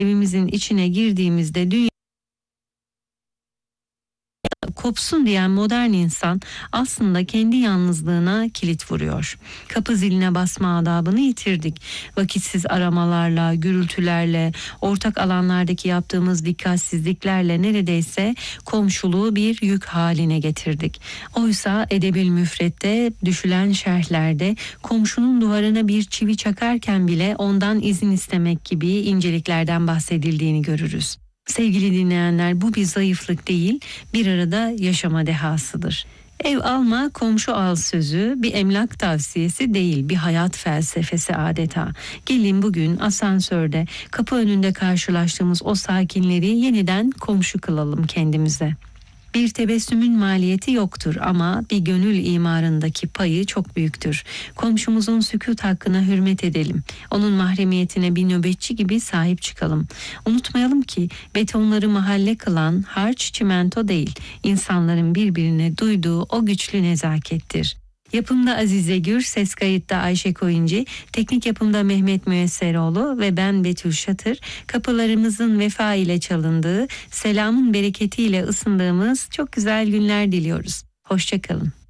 evimizin içine girdiğimizde dünya kopsun diyen modern insan aslında kendi yalnızlığına kilit vuruyor. Kapı ziline basma adabını yitirdik. Vakitsiz aramalarla, gürültülerle, ortak alanlardaki yaptığımız dikkatsizliklerle neredeyse komşuluğu bir yük haline getirdik. Oysa Edeb-ül Müfret'te, düşülen şerhlerde komşunun duvarına bir çivi çakarken bile ondan izin istemek gibi inceliklerden bahsedildiğini görürüz. Sevgili dinleyenler, bu bir zayıflık değil, bir arada yaşama dehasıdır. Ev alma, komşu al sözü bir emlak tavsiyesi değil, bir hayat felsefesi adeta. Gelin bugün asansörde, kapı önünde karşılaştığımız o sakinleri yeniden komşu kılalım kendimize. Bir tebessümün maliyeti yoktur ama bir gönül imarındaki payı çok büyüktür. Komşumuzun sükût hakkına hürmet edelim. Onun mahremiyetine bir nöbetçi gibi sahip çıkalım. Unutmayalım ki betonları mahalle kılan harç çimento değil, insanların birbirine duyduğu o güçlü nezakettir. Yapımda Azize Gür, ses kayıtta Ayşe Koyuncu, teknik yapımda Mehmet Müesseroğlu ve ben Betül Şatır. Kapılarımızın vefa ile çalındığı, selamın bereketiyle ısındığımız çok güzel günler diliyoruz. Hoşça kalın.